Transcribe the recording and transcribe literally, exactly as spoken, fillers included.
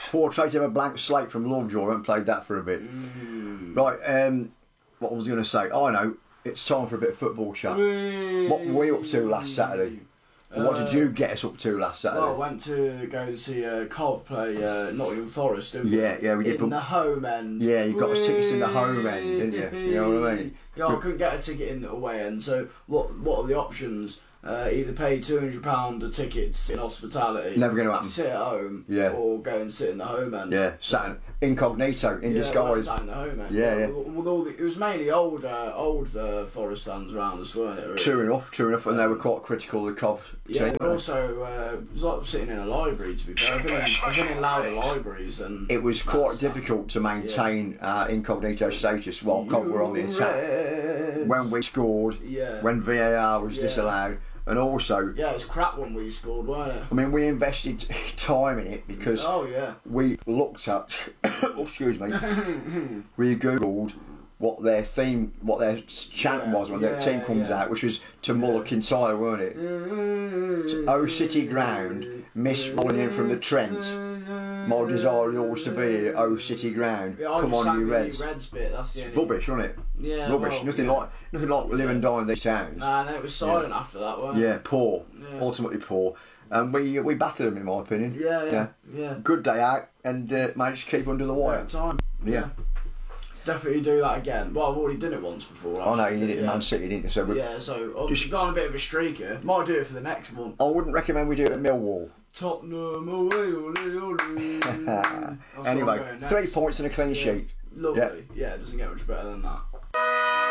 Portrait of a Blank Slate from Lovejoy. I haven't played that for a bit. Mm. Right, um, what was I going to say? Oh, I know. It's time for a bit of football chat. Whee! What were we up to last Saturday? And what did you get us up to last Saturday? Well, I went to go and see uh, Cov play uh, Nottingham Forest, didn't we? Yeah, yeah, we did. In the home end. Yeah, you got a ticket in the home end, didn't you? You know what I mean? Yeah, I couldn't get a ticket in the away end, so what What are the options? Uh, either pay two hundred pounds a ticket to sit in hospitality, Never going to happen. sit at home, Yeah. or go and sit in the home end. Yeah, sat incognito, in yeah, disguise. Down the home end. Yeah, yeah. With, with all the, it was mainly old, uh, old uh, Forest fans around us, weren't it? Really? True enough, true enough, and they were quite critical of the Cov Yeah, team. but also uh, it was like sitting in a library. To be fair, I've been in, I've been in louder libraries, and It was quite that's- difficult to maintain uh, incognito status while Cov were on the attack. Yes. When we scored, Yeah. when V A R was Yeah. disallowed, and also, Yeah, it was crap when we scored, weren't it? I mean, we invested time in it because Oh yeah. we looked at, oh, excuse me, we googled what their theme, what their chant Yeah, was when their yeah, team comes yeah. out, which was to Muller Kintyre, weren't it? Oh City Ground, miss rolling in from the Trent. My desire is always to be here, oh City Ground. Yeah, I Come just on, sang you the Reds. Reds bit. That's the only. Rubbish, wasn't it? Yeah. Rubbish. well, nothing yeah. like nothing like live and die in these towns. Nah, and then it was silent after that, weren't it? Yeah, poor. Yeah. Ultimately poor. And we we battered them, in my opinion. Yeah, yeah, yeah. Good day out, and uh, managed to keep under the wire. Right time. Yeah. Definitely do that again. Well, I've already done it once before. I know actually, you did it yeah. in Man City, didn't you? So we- Yeah, so I've Just- just got on a bit of a streak here. Might do it for the next one. I wouldn't recommend we do it at Millwall. Tottenham away, ole, ole. That's where I'm Anyway, going next. three points and a clean Yeah. sheet. Lovely. Yeah. yeah, it doesn't get much better than that.